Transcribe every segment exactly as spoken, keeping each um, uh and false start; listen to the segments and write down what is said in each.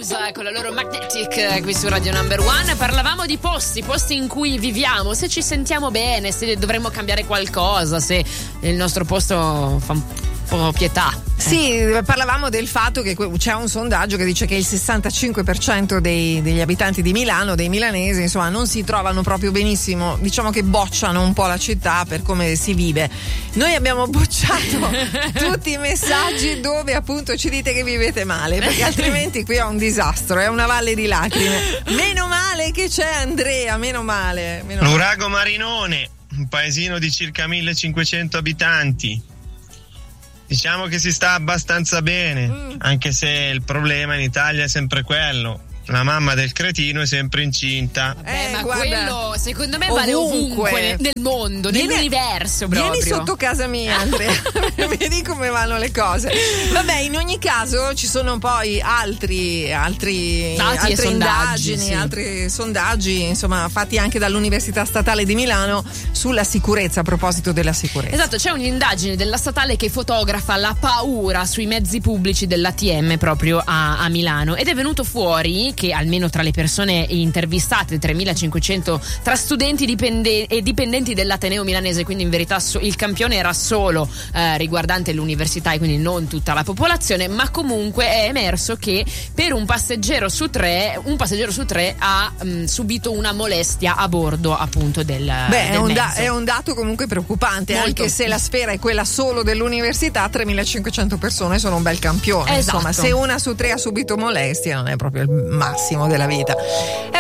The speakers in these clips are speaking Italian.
House con la loro Magnetic qui su Radio Number One. Parlavamo di posti, posti in cui viviamo, se ci sentiamo bene, se dovremmo cambiare qualcosa, se il nostro posto fa un po' pietà. Sì, parlavamo del fatto che c'è un sondaggio che dice che il sessantacinque per cento dei, degli abitanti di Milano, dei milanesi, insomma, non si trovano proprio benissimo, diciamo che bocciano un po' la città per come si vive. Noi abbiamo bocciato tutti i messaggi dove appunto ci dite che vivete male, perché altrimenti qui è un disastro, è una valle di lacrime. Meno male che c'è Andrea, meno male. Meno Lurago Marinone, un paesino di circa millecinquecento abitanti. Diciamo che si sta abbastanza bene, mm. anche se il problema in Italia è sempre quello. La mamma del cretino è sempre incinta. Vabbè, eh, ma guarda, quello secondo me ovunque. vale ovunque nel mondo, vieni, nell'universo proprio. Vieni sotto casa mia, Andrea. Vedi come vanno le cose. Vabbè, in ogni caso ci sono poi altri altri Dati altre e sondaggi, indagini, sì. altri sondaggi, insomma, fatti anche dall'Università Statale di Milano sulla sicurezza, a proposito della sicurezza. Esatto, c'è un'indagine della statale che fotografa la paura sui mezzi pubblici dell'A T M proprio a, a Milano, ed è venuto fuori che almeno tra le persone intervistate, tremilacinquecento tra studenti dipende- e dipendenti dell'Ateneo milanese, quindi in verità so- il campione era solo eh, riguardante l'università e quindi non tutta la popolazione, ma comunque è emerso che per un passeggero su tre un passeggero su tre ha mh, subito una molestia a bordo appunto del Beh, del è, un da- mezzo. è un dato comunque preoccupante. Molto. Anche se la sfera è quella solo dell'università, tremilacinquecento persone sono un bel campione. Esatto. Insomma, se una su tre ha subito molestia non è proprio il massimo della vita. E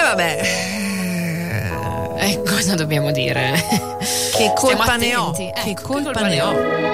vabbè, Eh, cosa dobbiamo dire? che colpa Stiamo ne ho? attenti. Che Ecco, colpa ne ho?